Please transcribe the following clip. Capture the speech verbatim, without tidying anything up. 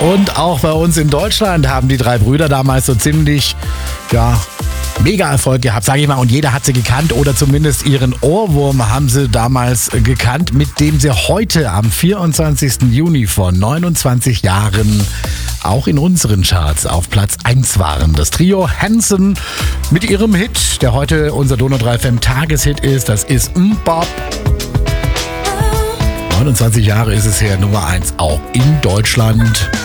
Und auch bei uns in Deutschland haben die drei Brüder damals so ziemlich, ja, mega Erfolg gehabt, sage ich mal. Und jeder hat sie gekannt oder zumindest ihren Ohrwurm haben sie damals gekannt, mit dem sie heute am vierundzwanzigsten Juni vor neunundzwanzig Jahren auch in unseren Charts auf Platz eins waren. Das Trio Hanson mit ihrem Hit, der heute unser Donau drei F M Tageshit ist, das ist M-Bop. neunundzwanzig Jahre ist es her, Nummer eins auch in Deutschland.